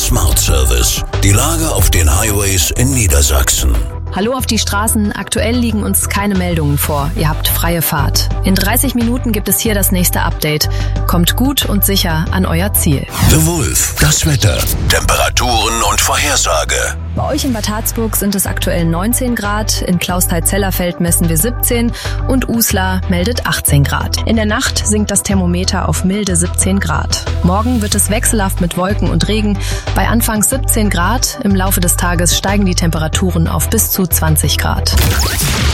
Smart Service. Die Lage auf den Highways in Niedersachsen. Hallo auf die Straßen. Aktuell liegen uns keine Meldungen vor. Ihr habt freie Fahrt. In 30 Minuten gibt es hier das nächste Update. Kommt gut und sicher an euer Ziel. The Wolf. Das Wetter. Temperaturen und Vorhersage. Bei euch in Bad Harzburg sind es aktuell 19 Grad. In Klausthal-Zellerfeld messen wir 17 und Uslar meldet 18 Grad. In der Nacht sinkt das Thermometer auf milde 17 Grad. Morgen wird es wechselhaft mit Wolken und Regen. Bei anfangs 17 Grad. Im Laufe des Tages steigen die Temperaturen auf bis zu 20 Grad.